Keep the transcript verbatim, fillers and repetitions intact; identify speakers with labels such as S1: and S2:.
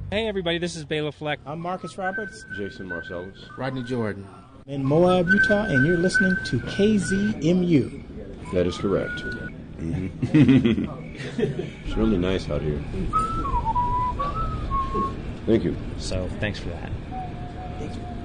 S1: Hey everybody, this is Bela Fleck.
S2: I'm Marcus Roberts.
S3: Jason Marcellus.
S4: Rodney Jordan.
S2: In Moab, Utah, and you're listening to K Z M U.
S3: That is correct. Mm-hmm. It's really nice out here. Thank you.
S1: So, thanks for that.
S2: Thank you.